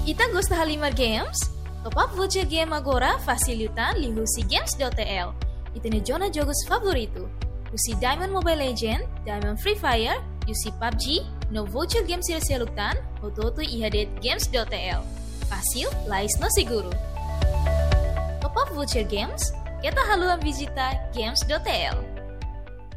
Ita gosta Halimar Games? Top up voucher game agora facilitan li husi games.tl. Ita ne jona jogos favorito. Husi Diamond Mobile Legend, Diamond Free Fire, UC PUBG, no voucher game silsiluktan, hototo ihadet games.tl. Fácil, lais no seguro. Top up voucher games, kita haluan visita games.tl.